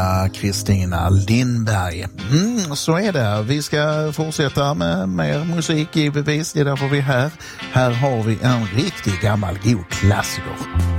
Kristina Lindberg. Så är det. Vi ska fortsätta med mer musik givetvis. Det är därför vi är här. Här har vi en riktigt gammal god klassiker.